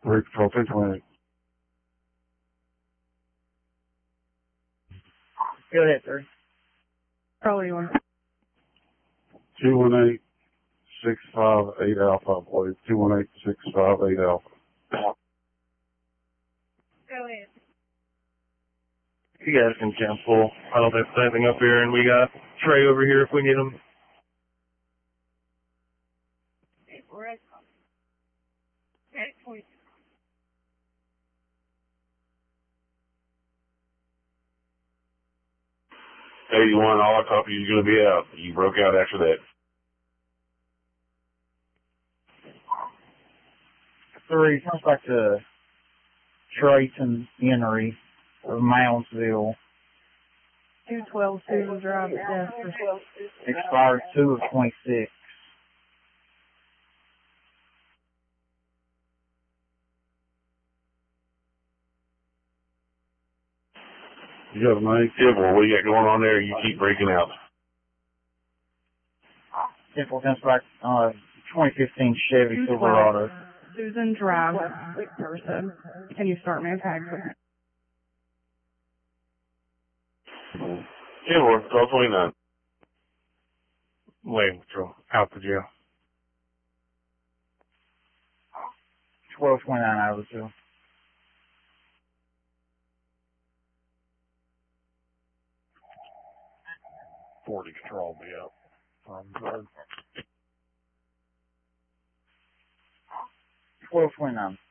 Control 228. Go ahead, sir. Probably one. 218-658 Alpha, I believe. 218-658 Alpha. Go ahead. You guys can cancel. I don't have anything up here, and we got Trey over here if we need him. We're at 20. Hey, you want all our copies? You're going to be out. You broke out after that. 3, sounds like the Trayton Henry of Moundsville. 212 Susan Drive at Desper. Expired 2 of 26. You got a name? Yeah, boy, what do you got going on there? You keep breaking out. Simple comes back 2015 Chevy Silverado. Susan Drive, person. Can you start me a taxi? Yeah, boy, 1229. Wait, Patrol. Out the jail. 1229 out of the jail. 40 Control be out. 1229.